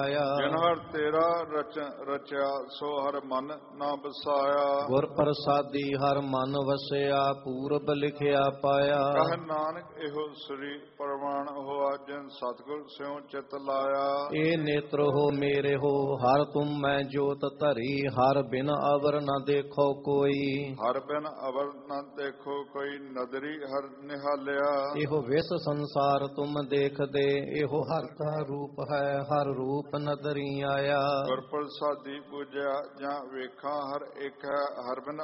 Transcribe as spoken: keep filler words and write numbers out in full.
ਜਿਨ ਹਰ ਤੇਰਾ ਰਚ ਰਚਿਆ ਸੋ ਹਰ ਮਨ ਨਾ ਵਸਾਇਆ। ਗੁਰ ਪ੍ਰਸਾਦੀ ਹਰ ਮਨ ਵਸਿਆ ਪੂਰਬ ਲਿਖਿਆ ਪਾਇਆ। ਕਹ ਨਾਨਕ ਇਹੋ ਸ੍ਰੀ ਪ੍ਰਵਾਨ ਹੋਆ ਜਿਨ ਸਤਿਗੁਰ ਸਿਉ ਚਿਤ ਲਾਇਆ। ਏ ਨੇਤਰ ਹੋ ਮੇਰੇ ਹੋ ਹਰ ਤੁਮ ਮੈਂ ਜੋਤ ਧਰੀ ਹਰ ਬਿਨ ਅਵਰ ਨ ਦੇਖੋ ਕੋਈ। ਹਰ ਬਿਨ ਅਵਰ ਨ ਦੇਖੋ ਕੋਈ ਨਦਰੀ ਹਰ ਨਿਹਾਲਿਆ। ਇਹੋ ਵਿਸ ਸੰਸਾਰ ਤੁਮ ਦੇਖਦੇ ਇਹੋ ਹਰ ਕਾ ਰੂਪ ਹੈ ਹਰ ਰੂਪ ਨਦਰੀ ਆਇਆ। ਗੁਰ ਪ੍ਰਸਾਦੀ ਪੂਜਿਆ ਜਾਂ ਵੇਖਾਂ ਹਰ ਇੱਕ ਹੈ ਹਰ ਬਿਨ